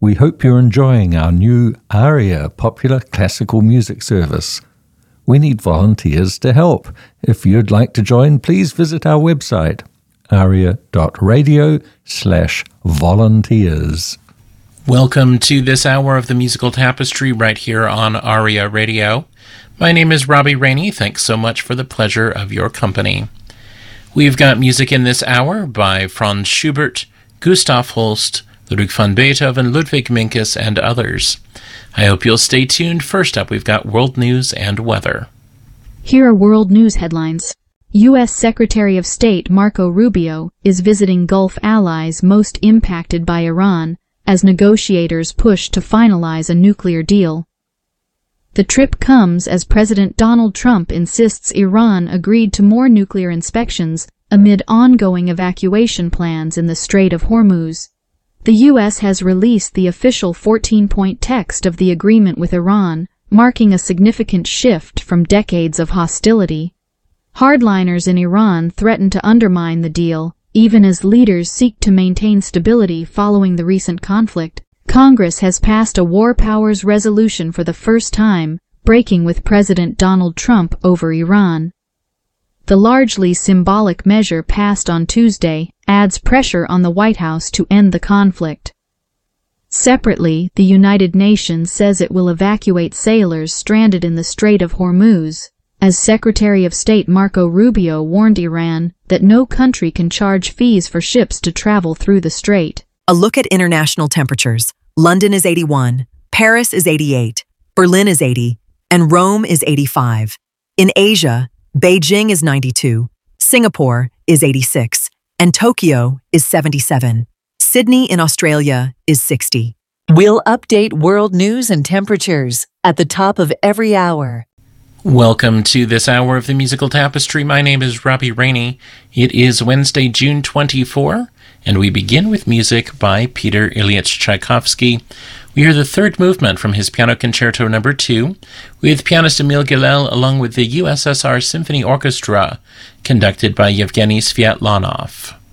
We hope you're enjoying our new ARIA popular classical music service. We need volunteers to help. If you'd like to join, please visit our website, aria.radio/volunteers. Welcome to this hour of the Musical Tapestry right here on ARIA Radio. My name is Robbie Rainey. Thanks so much for the pleasure of your company. We've got music in this hour by Franz Schubert, Gustav Holst, Ludwig van Beethoven, Ludwig Minkus, and others. I hope you'll stay tuned. First up, we've got world news and weather. Here are world news headlines. U.S. Secretary of State Marco Rubio is visiting Gulf allies most impacted by Iran as negotiators push to finalize a nuclear deal. The trip comes as President Donald Trump insists Iran agreed to more nuclear inspections amid ongoing evacuation plans in the Strait of Hormuz. The U.S. has released the official 14-point text of the agreement with Iran, marking a significant shift from decades of hostility. Hardliners in Iran threaten to undermine the deal, even as leaders seek to maintain stability following the recent conflict. Congress has passed a War Powers Resolution for the first time, breaking with President Donald Trump over Iran. The largely symbolic measure passed on Tuesday adds pressure on the White House to end the conflict. Separately, the United Nations says it will evacuate sailors stranded in the Strait of Hormuz, as Secretary of State Marco Rubio warned Iran that no country can charge fees for ships to travel through the strait. A look at international temperatures. London is 81, Paris is 88, Berlin is 80, and Rome is 85. In Asia, Beijing is 92, Singapore is 86, and Tokyo is 77. Sydney in Australia is 60. We'll update world news and temperatures at the top of every hour. Welcome to this hour of the Musical Tapestry. My name is Robbie Rainey. It is Wednesday, June 24, and we begin with music by Peter Ilyich Tchaikovsky. We hear the third movement from his Piano Concerto No. 2, with pianist Emil Gilel along with the USSR Symphony Orchestra, conducted by Yevgeny Sviatlanov.